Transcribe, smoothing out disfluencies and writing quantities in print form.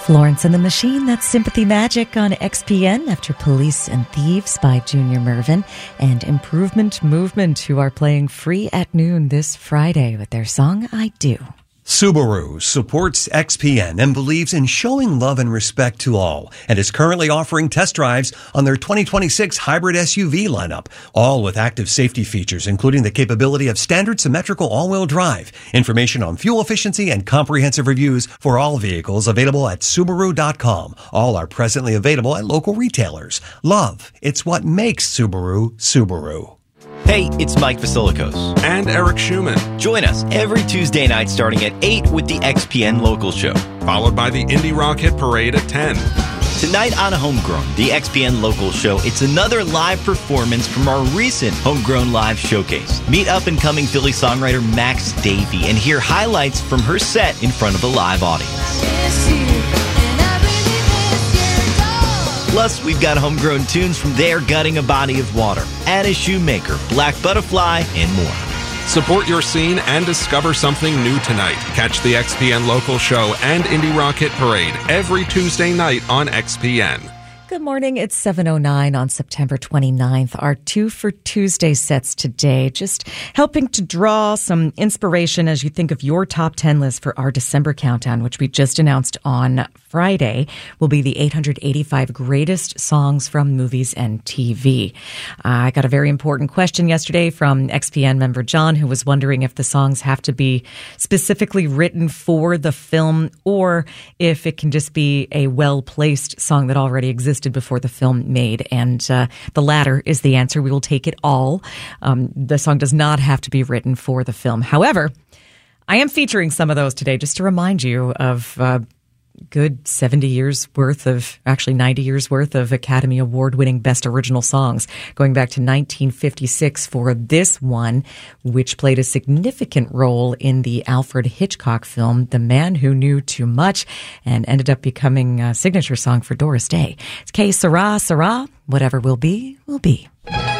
Florence and the Machine, that's Sympathy Magic on XPN after Police and Thieves by Junior Murvin, and Improvement Movement, who are playing free at noon this Friday with their song I Do. Subaru supports XPN and believes in showing love and respect to all, and is currently offering test drives on their 2026 hybrid SUV lineup, all with active safety features, including the capability of standard symmetrical all-wheel drive. Information on fuel efficiency and comprehensive reviews for all vehicles available at Subaru.com. All are presently available at local retailers. Love, it's what makes Subaru, Subaru. Hey, it's Mike Vasilikos. And Eric Schumann. Join us every Tuesday night starting at 8 with the XPN Local Show. Followed by the Indie Rock Hit Parade at 10. Tonight on Homegrown, the XPN Local Show, it's another live performance from our recent Homegrown Live Showcase. Meet up-and-coming Philly songwriter Max Davey and hear highlights from her set in front of a live audience. Plus, we've got homegrown tunes from They're Gutting a Body of Water, Anna Shoemaker, Black Butterfly, and more. Support your scene and discover something new tonight. Catch the XPN Local Show and Indie Rock Hit Parade every Tuesday night on XPN. Good morning. It's 7:09 on September 29th. Our Two for Tuesday sets today, just helping to draw some inspiration as you think of your top 10 list for our December countdown, which we just announced on Friday, will be the 885 greatest songs from movies and TV. I got a very important question yesterday from XPN member John, who was wondering if the songs have to be specifically written for the film or if it can just be a well-placed song that already existed before the film made. And the latter is the answer. We will take it all. The song does not have to be written for the film. However, I am featuring some of those today just to remind you of good 70 years worth of, actually 90 years worth of Academy Award-winning Best Original Songs, going back to 1956 for this one, which played a significant role in the Alfred Hitchcock film, The Man Who Knew Too Much, and ended up becoming a signature song for Doris Day. It's Que Sera, Sera, Whatever Will Be, Will Be.